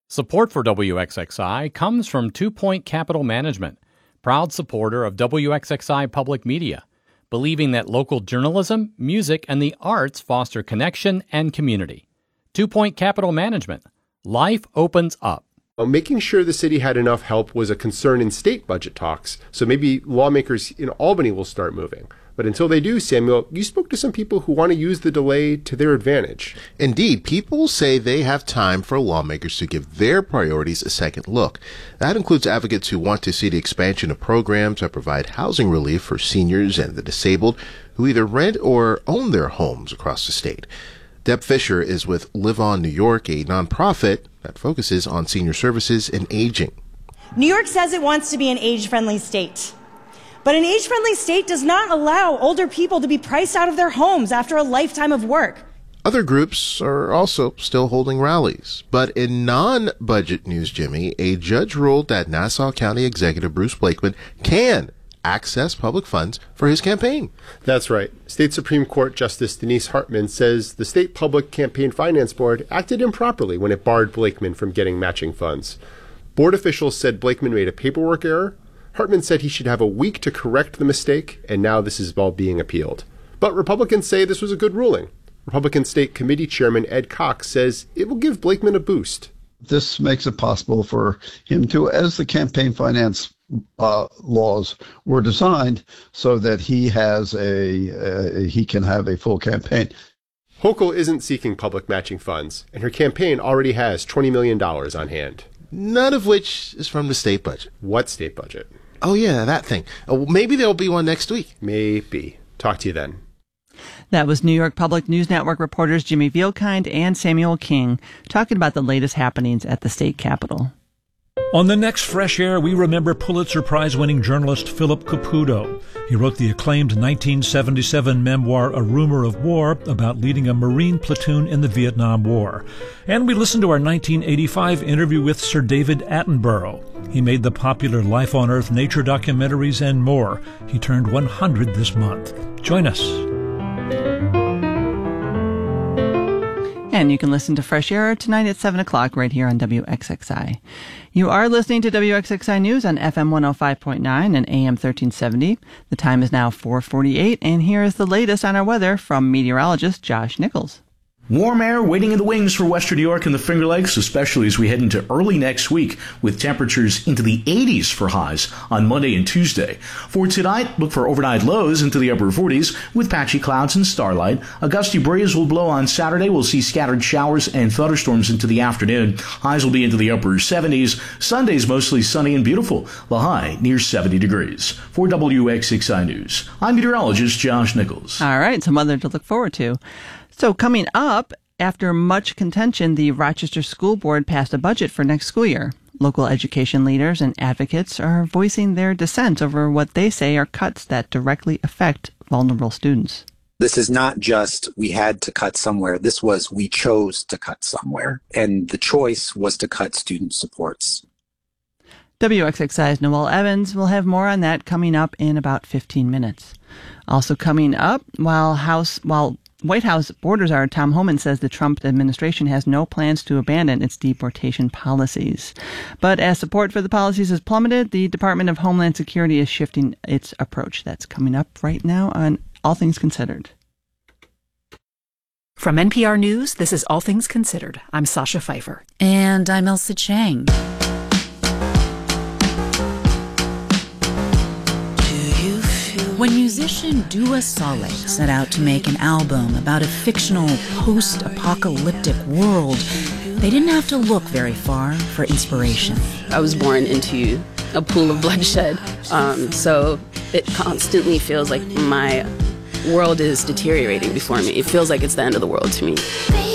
Support for WXXI comes from 2 Point Capital Management, proud supporter of WXXI Public Media, believing that local journalism, music, and the arts foster connection and community. 2 Point Capital Management. Life opens up. Making sure the city had enough help was a concern in state budget talks, so maybe lawmakers in Albany will start moving. But until they do, Samuel, you spoke to some people who want to use the delay to their advantage. Indeed, people say they have time for lawmakers to give their priorities a second look. That includes advocates who want to see the expansion of programs that provide housing relief for seniors and the disabled who either rent or own their homes across the state. Deb Fisher is with Live On New York, a nonprofit that focuses on senior services and aging. New York says it wants to be an age-friendly state. But an age-friendly state does not allow older people to be priced out of their homes after a lifetime of work. Other groups are also still holding rallies. But in non-budget news, Jimmy, a judge ruled that Nassau County Executive Bruce Blakeman can access public funds for his campaign. That's right. State Supreme Court Justice Denise Hartman says the State Public Campaign Finance Board acted improperly when it barred Blakeman from getting matching funds. Board officials said Blakeman made a paperwork error. Hartman said he should have a week to correct the mistake, and now this is all being appealed. But Republicans say this was a good ruling. Republican State Committee Chairman Ed Cox says it will give Blakeman a boost. This makes it possible for him to, as the campaign finance laws were designed, so that he has he can have a full campaign. Hochul isn't seeking public matching funds, and her campaign already has $20 million on hand. None of which is from the state budget. What state budget? Oh, yeah, that thing. Maybe there'll be one next week. Maybe. Talk to you then. That was New York Public News Network reporters Jimmy Vielkind and Samuel King talking about the latest happenings at the state capitol. On the next Fresh Air, we remember Pulitzer Prize-winning journalist Philip Caputo. He wrote the acclaimed 1977 memoir, A Rumor of War, about leading a Marine platoon in the Vietnam War. And we listened to our 1985 interview with Sir David Attenborough. He made the popular Life on Earth nature documentaries and more. He turned 100 this month. Join us. And you can listen to Fresh Air tonight at 7 o'clock right here on WXXI. You are listening to WXXI News on FM 105.9 and AM 1370. The time is now 4:48, and here is the latest on our weather from meteorologist Josh Nichols. Warm air waiting in the wings for western New York and the Finger Lakes, especially as we head into early next week with temperatures into the 80s for highs on Monday and Tuesday. For tonight, look for overnight lows into the upper 40s with patchy clouds and starlight. A gusty breeze will blow on Saturday. We'll see scattered showers and thunderstorms into the afternoon. Highs will be into the upper 70s. Sunday's mostly sunny and beautiful. The high near 70 degrees. For WXXI News, I'm meteorologist Josh Nichols. All right, some weather to look forward to. So coming up, after much contention, the Rochester School Board passed a budget for next school year. Local education leaders and advocates are voicing their dissent over what they say are cuts that directly affect vulnerable students. This is not just we had to cut somewhere. This was we chose to cut somewhere. And the choice was to cut student supports. WXXI's Noel Evans will have more on that coming up in about 15 minutes. Also coming up, while White House border czar Tom Homan says the Trump administration has no plans to abandon its deportation policies. But as support for the policies has plummeted, the Department of Homeland Security is shifting its approach. That's coming up right now on All Things Considered. From NPR News, this is All Things Considered. I'm Sasha Pfeiffer. And I'm Elsa Chang. When musician Dua Saleh set out to make an album about a fictional post-apocalyptic world, they didn't have to look very far for inspiration. I was born into a pool of bloodshed, so it constantly feels like my world is deteriorating before me. It feels like it's the end of the world to me.